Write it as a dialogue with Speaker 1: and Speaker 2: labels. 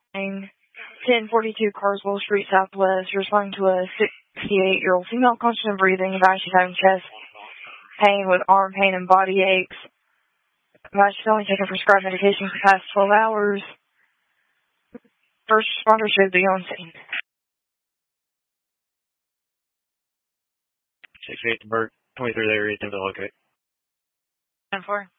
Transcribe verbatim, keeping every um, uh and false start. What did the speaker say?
Speaker 1: ten forty-two Carswell Street Southwest. You're responding to a sixty-eight-year-old female conscious of breathing. Advice she's having chest pain with arm pain and body aches. Advice she's only taken prescribed medication for the past twelve hours. First responder should be on scene.
Speaker 2: sixty-eight to Burke, twenty-three area, ten to locate.
Speaker 1: ten four.